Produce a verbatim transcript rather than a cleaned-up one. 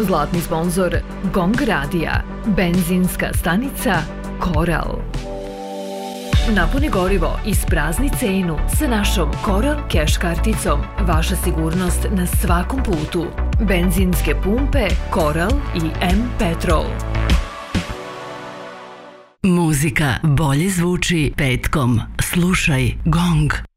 Zlatni sponzor Gong Radija, benzinska stanica Koral. Napuni gorivo, isprazni cenu sa našom Koral Cash karticom. Vaša sigurnost na svakom putu. Benzinske pumpe Koral i M Petrol. Muzika bolje zvuči petkom. Slušaj Gong.